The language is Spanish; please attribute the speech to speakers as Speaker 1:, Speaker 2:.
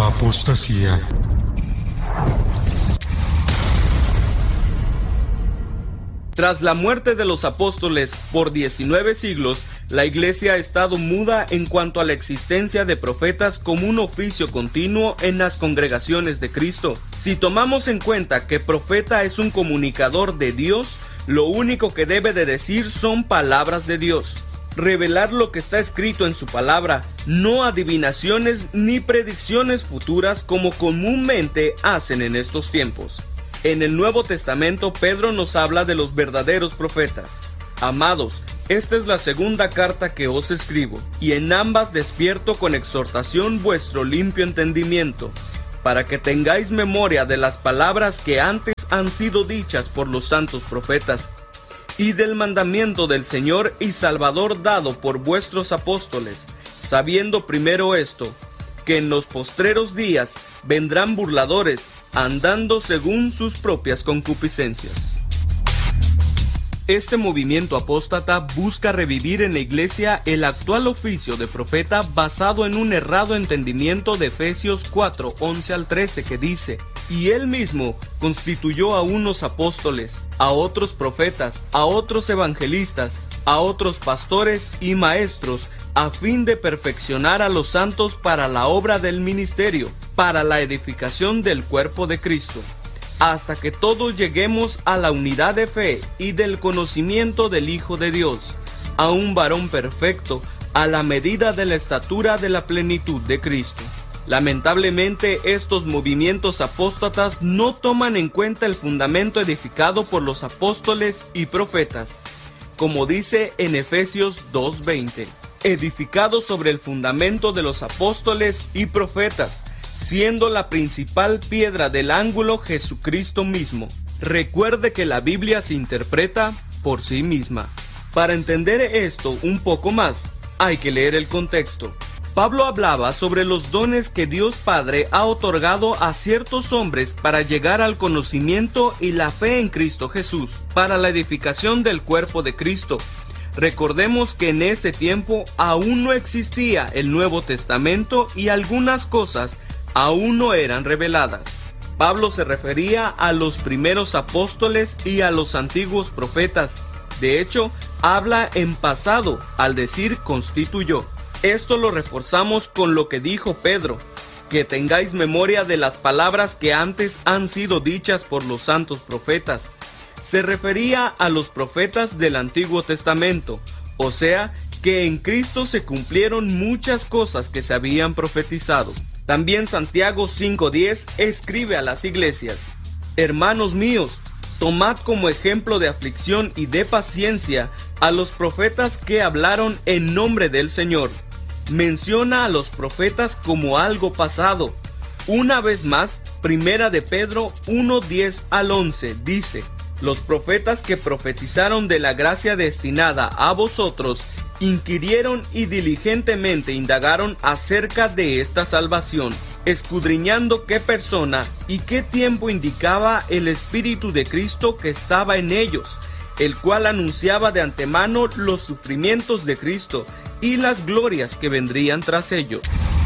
Speaker 1: apostasía.
Speaker 2: Tras la muerte de los apóstoles por 19 siglos, la Iglesia ha estado muda en cuanto a la existencia de profetas como un oficio continuo en las congregaciones de Cristo. Si tomamos en cuenta que profeta es un comunicador de Dios, lo único que debe de decir son palabras de Dios. Revelar lo que está escrito en su palabra, no adivinaciones ni predicciones futuras como comúnmente hacen en estos tiempos. En el Nuevo Testamento, Pedro nos habla de los verdaderos profetas. Amados, esta es la segunda carta que os escribo, y en ambas despierto con exhortación vuestro limpio entendimiento, para que tengáis memoria de las palabras que antes han sido dichas por los santos profetas, y del mandamiento del Señor y Salvador dado por vuestros apóstoles, sabiendo primero esto, que en los postreros días vendrán burladores, andando según sus propias concupiscencias. Este movimiento apóstata busca revivir en la Iglesia el actual oficio de profeta basado en un errado entendimiento de Efesios 4, 11 al 13 que dice: y él mismo constituyó a unos apóstoles, a otros profetas, a otros evangelistas, a otros pastores y maestros, a fin de perfeccionar a los santos para la obra del ministerio, para la edificación del cuerpo de Cristo, hasta que todos lleguemos a la unidad de fe y del conocimiento del Hijo de Dios, a un varón perfecto, a la medida de la estatura de la plenitud de Cristo. Lamentablemente, estos movimientos apóstatas no toman en cuenta el fundamento edificado por los apóstoles y profetas, como dice en Efesios 2:20, edificado sobre el fundamento de los apóstoles y profetas, siendo la principal piedra del ángulo Jesucristo mismo. Recuerde que la Biblia se interpreta por sí misma. Para entender esto un poco más, hay que leer el contexto. Pablo hablaba sobre los dones que Dios Padre ha otorgado a ciertos hombres para llegar al conocimiento y la fe en Cristo Jesús, para la edificación del cuerpo de Cristo. Recordemos que en ese tiempo aún no existía el Nuevo Testamento y algunas cosas aún no eran reveladas. Pablo se refería a los primeros apóstoles y a los antiguos profetas. De hecho, habla en pasado al decir constituyó. Esto lo reforzamos con lo que dijo Pedro, que tengáis memoria de las palabras que antes han sido dichas por los santos profetas. Se refería a los profetas del Antiguo Testamento, o sea, que en Cristo se cumplieron muchas cosas que se habían profetizado. También Santiago 5:10 escribe a las iglesias: hermanos míos, tomad como ejemplo de aflicción y de paciencia a los profetas que hablaron en nombre del Señor. Menciona a los profetas como algo pasado. Una vez más, Primera de Pedro 1:10 al 11 dice: los profetas que profetizaron de la gracia destinada a vosotros inquirieron y diligentemente indagaron acerca de esta salvación, escudriñando qué persona y qué tiempo indicaba el Espíritu de Cristo que estaba en ellos, el cual anunciaba de antemano los sufrimientos de Cristo y las glorias que vendrían tras ello.